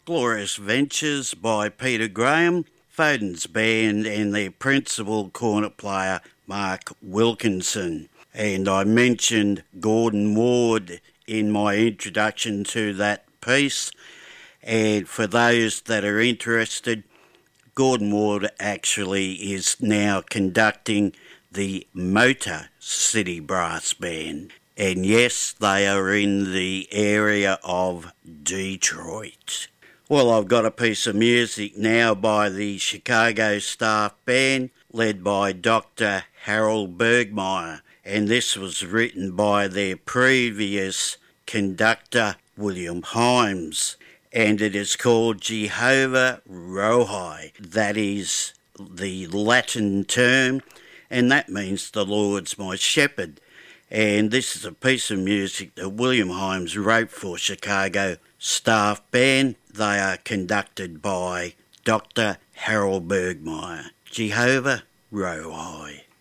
Glorious Ventures by Peter Graham, Foden's Band and their principal cornet player Mark Wilkinson. And I mentioned Gordon Ward in my introduction to that piece, and for those that are interested, Gordon Ward actually is now conducting the Motor City Brass Band. And yes, they are in the area of Detroit. Well, I've got a piece of music now by the Chicago Staff Band, led by Dr. Harold Bergmeyer, and this was written by their previous conductor, William Himes, and it is called Jehovah Rohi. That is the Latin term, and that means the Lord's my shepherd. And this is a piece of music that William Himes wrote for Chicago Staff Band. They are conducted by Dr. Harold Bergmeyer. Jehovah Rohi.